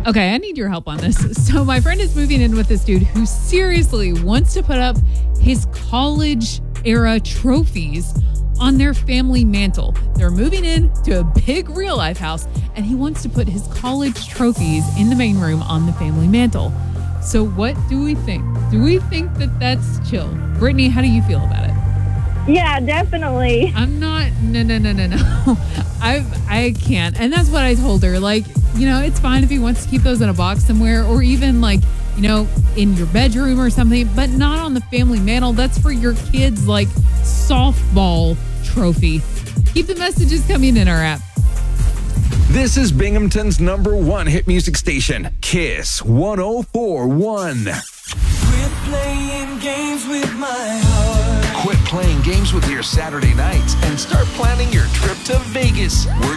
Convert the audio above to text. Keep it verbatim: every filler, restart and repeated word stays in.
Okay, I need your help on this. So my friend is moving in with this dude who seriously wants to put up his college era trophies on their family mantle. They're moving in to a big real life house and he wants to put his college trophies in the main room on the family mantle. So what do we think? Do we think that that's chill? Brittany, how do you feel about it? Yeah, definitely. I'm not, no, no, no, no, no. I I can't. And that's what I told her. Like, you know, it's fine if he wants to keep those in a box somewhere or even like, you know, in your bedroom or something, but not on the family mantle. That's for your kids' like softball trophy. Keep the messages coming in our app. This is Binghamton's number one hit music station, Kiss one oh four point one. Quit playing games with my heart. Quit playing games with your Saturday nights and start planning your trip to Vegas. We're